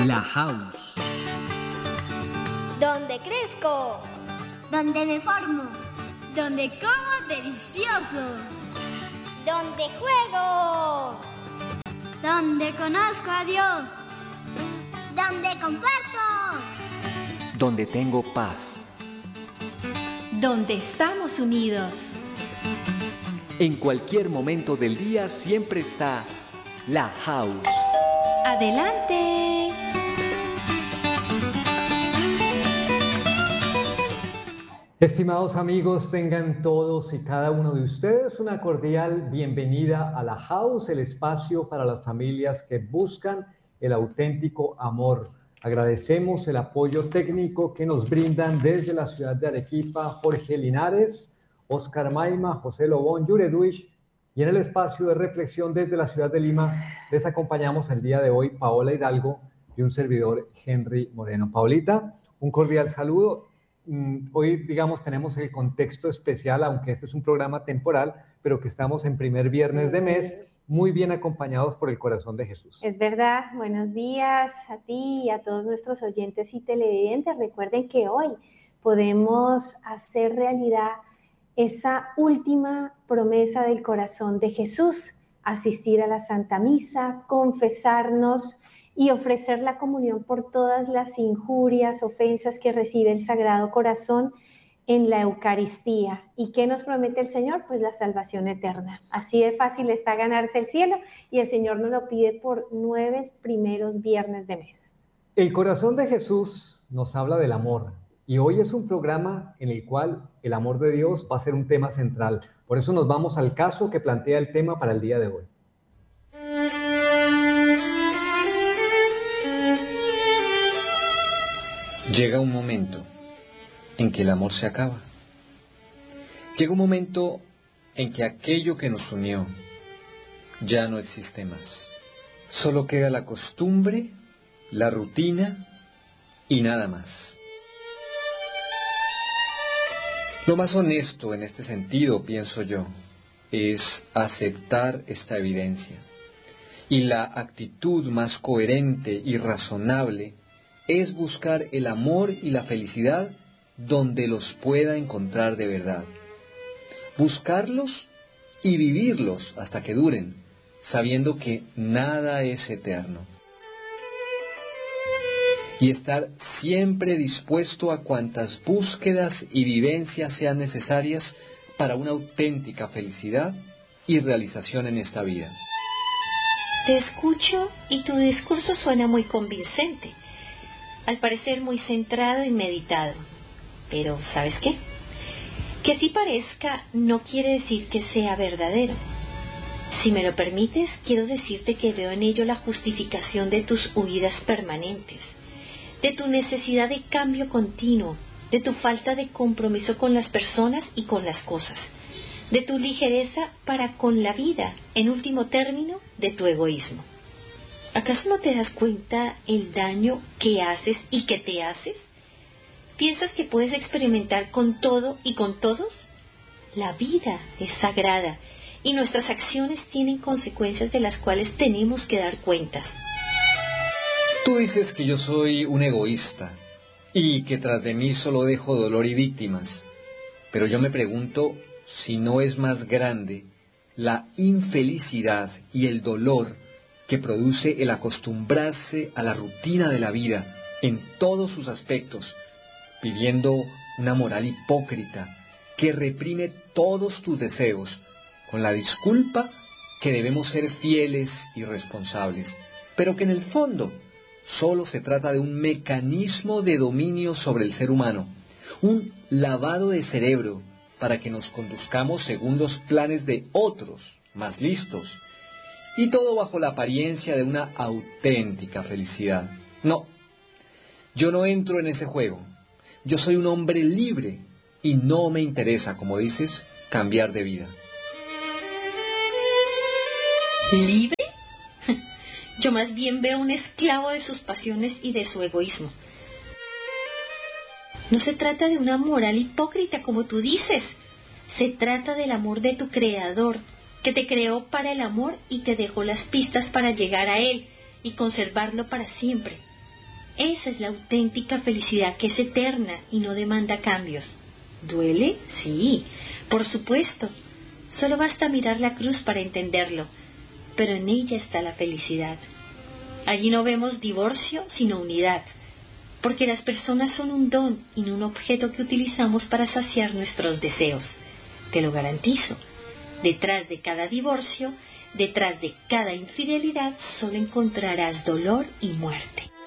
La House. Donde crezco. Donde me formo. Donde como delicioso. Donde juego. Donde conozco a Dios. Donde comparto. Donde tengo paz. Donde estamos unidos. En cualquier momento del día siempre está La House. ¡Adelante! Estimados amigos, tengan todos y cada uno de ustedes una cordial bienvenida a La House, el espacio para las familias que buscan el auténtico amor. Agradecemos el apoyo técnico que nos brindan desde la ciudad de Arequipa Jorge Linares, Oscar Maima, José Lobón, Yure Duich, y en el espacio de reflexión desde la ciudad de Lima les acompañamos el día de hoy Paola Hidalgo y un servidor Henry Moreno. Paolita, un cordial saludo. Hoy, digamos, tenemos el contexto especial, aunque este es un programa temporal, pero que estamos en primer viernes de mes, muy bien acompañados por el corazón de Jesús. Es verdad. Buenos días a ti y a todos nuestros oyentes y televidentes. Recuerden que hoy podemos hacer realidad esa última promesa del corazón de Jesús: asistir a la Santa Misa, confesarnos y ofrecer la comunión por todas las injurias, ofensas que recibe el Sagrado Corazón en la Eucaristía. ¿Y qué nos promete el Señor? Pues la salvación eterna. Así de fácil está ganarse el cielo, y el Señor nos lo pide por 9 primeros viernes de mes. El corazón de Jesús nos habla del amor, y hoy es un programa en el cual el amor de Dios va a ser un tema central. Por eso nos vamos al caso que plantea el tema para el día de hoy. Llega un momento en que el amor se acaba. Llega un momento en que aquello que nos unió ya no existe más. Solo queda la costumbre, la rutina y nada más. Lo más honesto en este sentido, pienso yo, es aceptar esta evidencia. Y la actitud más coherente y razonable es buscar el amor y la felicidad donde los pueda encontrar de verdad. Buscarlos y vivirlos hasta que duren, sabiendo que nada es eterno. Y estar siempre dispuesto a cuantas búsquedas y vivencias sean necesarias para una auténtica felicidad y realización en esta vida. Te escucho y tu discurso suena muy convincente, al parecer muy centrado y meditado. Pero, ¿sabes qué? Que así parezca no quiere decir que sea verdadero. Si me lo permites, quiero decirte que veo en ello la justificación de tus huidas permanentes, de tu necesidad de cambio continuo, de tu falta de compromiso con las personas y con las cosas, de tu ligereza para con la vida, en último término, de tu egoísmo. ¿Acaso no te das cuenta el daño que haces y que te haces? ¿Piensas que puedes experimentar con todo y con todos? La vida es sagrada y nuestras acciones tienen consecuencias de las cuales tenemos que dar cuentas. Tú dices que yo soy un egoísta y que tras de mí solo dejo dolor y víctimas, pero yo me pregunto si no es más grande la infelicidad y el dolor que produce el acostumbrarse a la rutina de la vida en todos sus aspectos, pidiendo una moral hipócrita que reprime todos tus deseos, con la disculpa que debemos ser fieles y responsables, pero que en el fondo solo se trata de un mecanismo de dominio sobre el ser humano, un lavado de cerebro para que nos conduzcamos según los planes de otros más listos, y todo bajo la apariencia de una auténtica felicidad. No, yo no entro en ese juego. Yo soy un hombre libre y no me interesa, como dices, cambiar de vida. ¿Libre? Yo más bien veo un esclavo de sus pasiones y de su egoísmo. No se trata de una moral hipócrita, como tú dices. Se trata del amor de tu Creador, que te creó para el amor y te dejó las pistas para llegar a Él y conservarlo para siempre. Esa es la auténtica felicidad que es eterna y no demanda cambios. ¿Duele? Sí, por supuesto. Solo basta mirar la cruz para entenderlo, pero en ella está la felicidad. Allí no vemos divorcio, sino unidad, porque las personas son un don y no un objeto que utilizamos para saciar nuestros deseos. Te lo garantizo. Detrás de cada divorcio, detrás de cada infidelidad, solo encontrarás dolor y muerte.